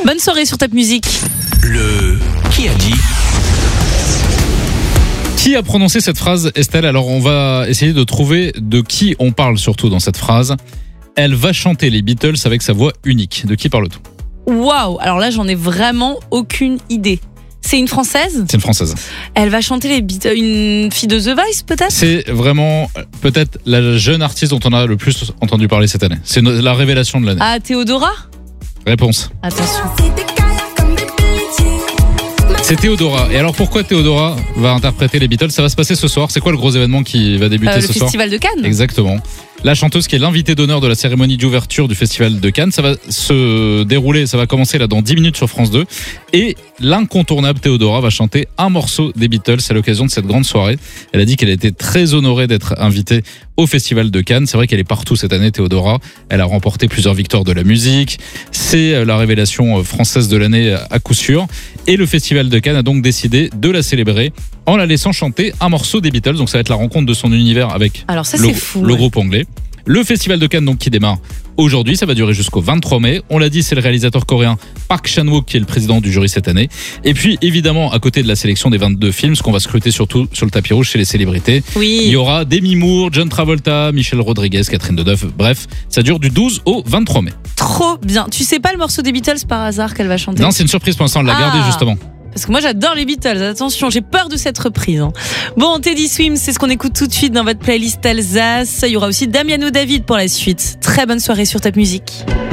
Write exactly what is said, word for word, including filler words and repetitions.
Bonne soirée sur Top Music. Le qui a dit? Qui a prononcé cette phrase, Estelle? Alors on va essayer de trouver de qui on parle surtout dans cette phrase. Elle va chanter les Beatles avec sa voix unique. De qui parle-t-on? Waouh, alors là j'en ai vraiment aucune idée. C'est une Française? C'est une Française. Elle va chanter les Beatles, une fille de The Voice peut-être? C'est vraiment peut-être la jeune artiste dont on a le plus entendu parler cette année. C'est la révélation de l'année. Ah, Théodora? Réponse. Attention. C'est Théodora. Et alors pourquoi Théodora va interpréter les Beatles? Ça va se passer ce soir. C'est quoi le gros événement qui va débuter euh, ce le soir? Festival de Cannes. Exactement. La chanteuse qui est l'invitée d'honneur de la cérémonie d'ouverture du Festival de Cannes. Ça va se dérouler, ça va commencer là dans dix minutes sur France deux. Et l'incontournable Théodora va chanter un morceau des Beatles à l'occasion de cette grande soirée. Elle a dit qu'elle était très honorée d'être invitée au Festival de Cannes. C'est vrai qu'elle est partout cette année, Théodora. Elle a remporté plusieurs victoires de la musique. C'est la révélation française de l'année à coup sûr. Et le Festival de Cannes a donc décidé de la célébrer en la laissant chanter un morceau des Beatles. Donc ça va être la rencontre de son univers avec Alors ça, le, c'est fou, le ouais. groupe anglais. Le Festival de Cannes donc qui démarre aujourd'hui, ça va durer jusqu'au vingt-trois mai. On l'a dit, c'est le réalisateur coréen Park Chan-wook qui est le président du jury cette année. Et puis évidemment, à côté de la sélection des vingt-deux films, ce qu'on va scruter surtout sur le tapis rouge chez les célébrités, Oui. il y aura Demi Moore, John Travolta, Michelle Rodriguez, Catherine Deneuve. Bref, ça dure du douze au vingt-trois mai. Trop bien. Tu sais pas le morceau des Beatles par hasard qu'elle va chanter? Non, c'est une surprise pour l'instant, on l'a Ah. gardé justement. Parce que moi j'adore les Beatles, attention, j'ai peur de cette reprise. hein. Bon, Teddy Swims, c'est ce qu'on écoute tout de suite dans votre playlist Alsace. Il y aura aussi Damiano David pour la suite. Très bonne soirée sur Top Music.